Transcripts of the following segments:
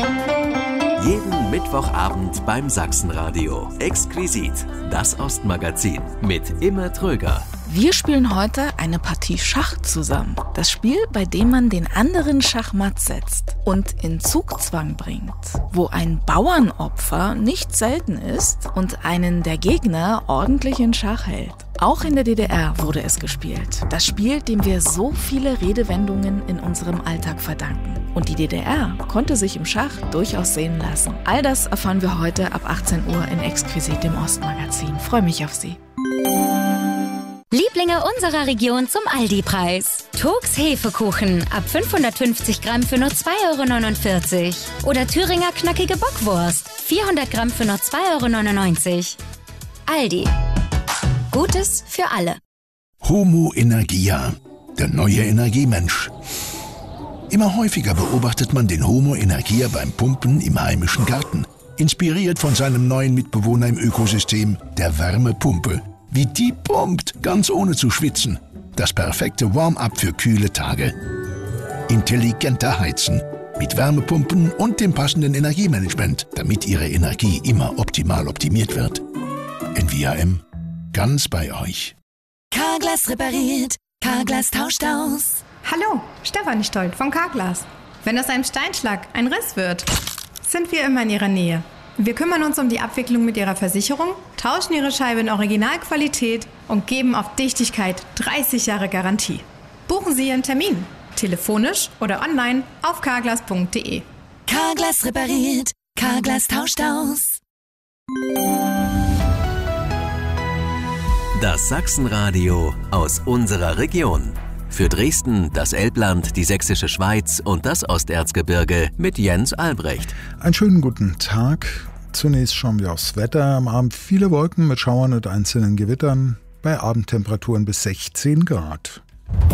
Jeden Mittwochabend beim Sachsenradio. Exquisit, das Ostmagazin mit Imme Tröger. Wir spielen heute eine Partie Schach zusammen. Das Spiel, bei dem man den anderen schachmatt setzt und in Zugzwang bringt. Wo ein Bauernopfer nicht selten ist und einen der Gegner ordentlich in Schach hält. Auch in der DDR wurde es gespielt. Das Spiel, dem wir so viele Redewendungen in unserem Alltag verdanken. Und die DDR konnte sich im Schach durchaus sehen lassen. All das erfahren wir heute ab 18 Uhr in Exquisit, dem Ostmagazin. Freue mich auf Sie. Lieblinge unserer Region zum Aldi-Preis. Turks Hefekuchen ab 550 Gramm für nur 2,49 €. Oder Thüringer knackige Bockwurst, 400 Gramm für nur 2,99 €. Aldi. Gutes für alle. Homo Energia, der neue Energiemensch. Immer häufiger beobachtet man den Homo Energia beim Pumpen im heimischen Garten. Inspiriert von seinem neuen Mitbewohner im Ökosystem, der Wärmepumpe. Wie die pumpt, ganz ohne zu schwitzen. Das perfekte Warm-up für kühle Tage. Intelligenter Heizen. Mit Wärmepumpen und dem passenden Energiemanagement, damit Ihre Energie immer optimal optimiert wird. NVAM. Ganz bei euch. Carglass repariert, Carglass tauscht aus. Hallo, Stefanie Stolt von Carglass. Wenn aus einem Steinschlag ein Riss wird, sind wir immer in Ihrer Nähe. Wir kümmern uns um die Abwicklung mit Ihrer Versicherung, tauschen Ihre Scheibe in Originalqualität und geben auf Dichtigkeit 30 Jahre Garantie. Buchen Sie Ihren Termin, telefonisch oder online auf carglass.de. Carglass repariert, Carglass tauscht aus. Das Sachsenradio aus unserer Region. Für Dresden, das Elbland, die Sächsische Schweiz und das Osterzgebirge mit Jens Albrecht. Einen schönen guten Tag. Zunächst schauen wir aufs Wetter. Am Abend viele Wolken mit Schauern und einzelnen Gewittern. Bei Abendtemperaturen bis 16 Grad.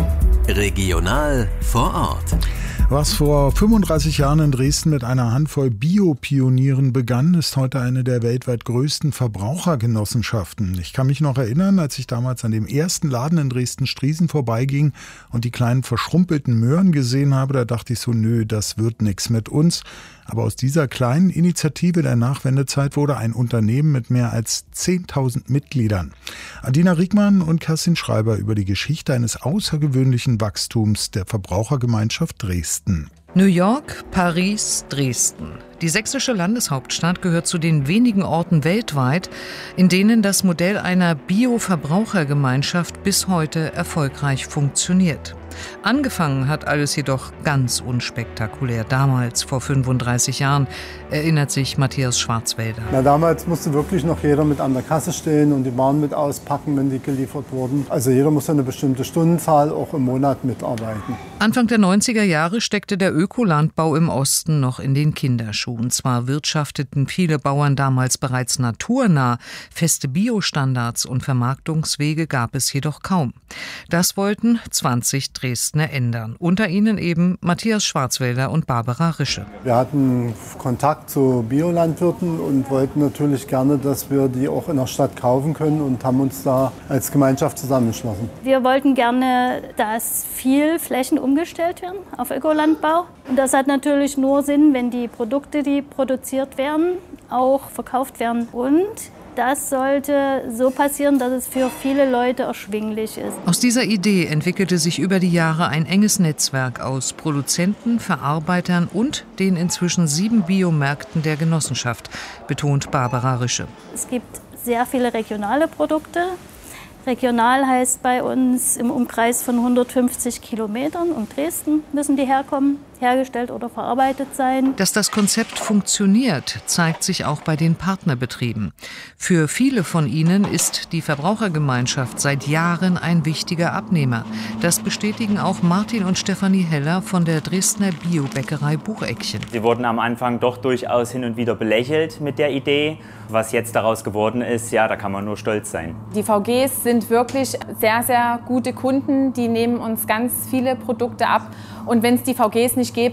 Regional vor Ort. Was vor 35 Jahren in Dresden mit einer Handvoll Biopionieren begann, ist heute eine der weltweit größten Verbrauchergenossenschaften. Ich kann mich noch erinnern, als ich damals an dem ersten Laden in Dresden-Striesen vorbeiging und die kleinen verschrumpelten Möhren gesehen habe, da dachte ich so, nö, das wird nix mit uns. Aber aus dieser kleinen Initiative der Nachwendezeit wurde ein Unternehmen mit mehr als 10.000 Mitgliedern. Adina Riegmann und Kerstin Schreiber über die Geschichte eines außergewöhnlichen Wachstums der Verbrauchergemeinschaft Dresden. New York, Paris, Dresden. Die sächsische Landeshauptstadt gehört zu den wenigen Orten weltweit, in denen das Modell einer Bio-Verbrauchergemeinschaft bis heute erfolgreich funktioniert. Angefangen hat alles jedoch ganz unspektakulär. Damals, vor 35 Jahren, erinnert sich Matthias Schwarzwälder. Na, damals musste wirklich noch jeder mit an der Kasse stehen und die Waren mit auspacken, wenn die geliefert wurden. Also jeder musste eine bestimmte Stundenzahl auch im Monat mitarbeiten. Anfang der 90er Jahre steckte der Ökolandbau im Osten noch in den Kinderschuhen. Zwar wirtschafteten viele Bauern damals bereits naturnah, feste Biostandards und Vermarktungswege gab es jedoch kaum. Das wollten 20 Dresdner ändern. Unter ihnen eben Matthias Schwarzwälder und Barbara Rische. Wir hatten Kontakt zu Biolandwirten und wollten natürlich gerne, dass wir die auch in der Stadt kaufen können und haben uns da als Gemeinschaft zusammengeschlossen. Wir wollten gerne, dass viel Flächen umgestellt werden auf Ökolandbau. Und das hat natürlich nur Sinn, wenn die Produkte, die produziert werden, auch verkauft werden. Und das sollte so passieren, dass es für viele Leute erschwinglich ist. Aus dieser Idee entwickelte sich über die Jahre ein enges Netzwerk aus Produzenten, Verarbeitern und den inzwischen 7 Biomärkten der Genossenschaft, betont Barbara Rische. Es gibt sehr viele regionale Produkte. Regional heißt bei uns im Umkreis von 150 Kilometern um Dresden müssen die herkommen, hergestellt oder verarbeitet sein. Dass das Konzept funktioniert, zeigt sich auch bei den Partnerbetrieben. Für viele von ihnen ist die Verbrauchergemeinschaft seit Jahren ein wichtiger Abnehmer. Das bestätigen auch Martin und Stefanie Heller von der Dresdner Biobäckerei Bucheckchen. Sie wurden am Anfang doch durchaus hin und wieder belächelt mit der Idee. Was jetzt daraus geworden ist, ja, da kann man nur stolz sein. Die VGs sind wirklich sehr, sehr gute Kunden. Die nehmen uns ganz viele Produkte ab. Und wenn es die VGs nicht gäbe,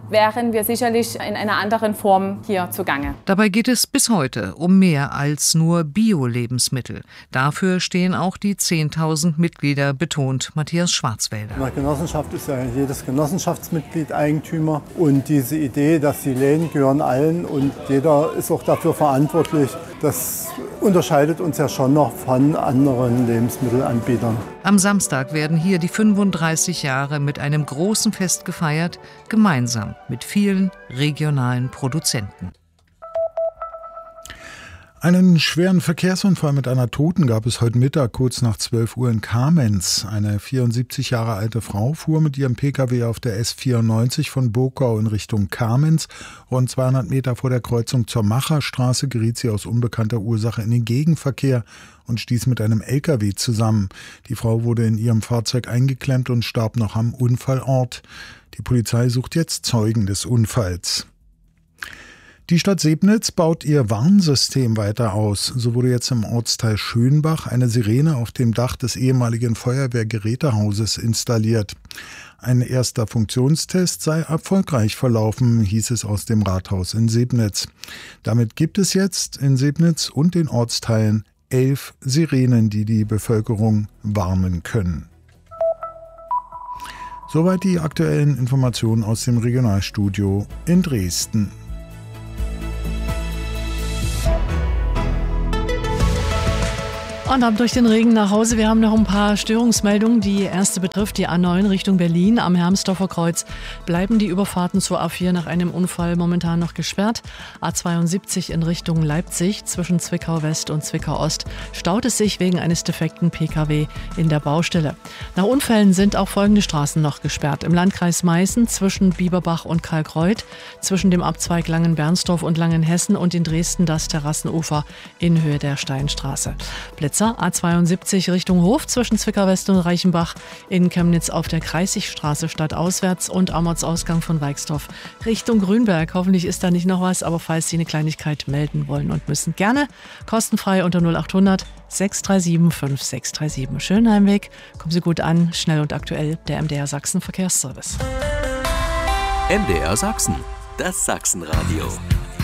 wären wir sicherlich in einer anderen Form hier zugange. Dabei geht es bis heute um mehr als nur Bio-Lebensmittel. Dafür stehen auch die 10.000 Mitglieder, betont Matthias Schwarzwälder. In der Genossenschaft ist ja jedes Genossenschaftsmitglied Eigentümer. Und diese Idee, dass die Läden gehören allen und jeder ist auch dafür verantwortlich, das unterscheidet uns ja schon noch von anderen Lebensmittelanbietern. Am Samstag werden hier die 35 Jahre mit einem großen Fest gefeiert, gemeinsam mit vielen regionalen Produzenten. Einen schweren Verkehrsunfall mit einer Toten gab es heute Mittag kurz nach 12 Uhr in Kamenz. Eine 74 Jahre alte Frau fuhr mit ihrem Pkw auf der S94 von Burgau in Richtung Kamenz. Rund 200 Meter vor der Kreuzung zur Macherstraße geriet sie aus unbekannter Ursache in den Gegenverkehr und stieß mit einem Lkw zusammen. Die Frau wurde in ihrem Fahrzeug eingeklemmt und starb noch am Unfallort. Die Polizei sucht jetzt Zeugen des Unfalls. Die Stadt Sebnitz baut ihr Warnsystem weiter aus. So wurde jetzt im Ortsteil Schönbach eine Sirene auf dem Dach des ehemaligen Feuerwehrgerätehauses installiert. Ein erster Funktionstest sei erfolgreich verlaufen, hieß es aus dem Rathaus in Sebnitz. Damit gibt es jetzt in Sebnitz und den Ortsteilen 11 Sirenen, die die Bevölkerung warnen können. Soweit die aktuellen Informationen aus dem Regionalstudio in Dresden. Und ab durch den Regen nach Hause. Wir haben noch ein paar Störungsmeldungen. Die erste betrifft die A9 Richtung Berlin. Am Hermsdorfer Kreuz bleiben die Überfahrten zur A4 nach einem Unfall momentan noch gesperrt. A72 in Richtung Leipzig zwischen Zwickau West und Zwickau Ost staut es sich wegen eines defekten Pkw in der Baustelle. Nach Unfällen sind auch folgende Straßen noch gesperrt. Im Landkreis Meißen zwischen Bieberbach und Kalkreuth, zwischen dem Abzweig Langen-Bernsdorf und Langenhessen und in Dresden das Terrassenufer in Höhe der Steinstraße. Blitzer A72 Richtung Hof zwischen Zwickau West und Reichenbach, in Chemnitz auf der Kreißigstraße stadtauswärts und am Ortsausgang von Weixdorf Richtung Grünberg. Hoffentlich ist da nicht noch was, aber falls Sie eine Kleinigkeit melden wollen und müssen, gerne kostenfrei unter 0800 637 5637. Schönen Heimweg, kommen Sie gut an, schnell und aktuell, der MDR Sachsen Verkehrsservice. MDR Sachsen, das Sachsenradio.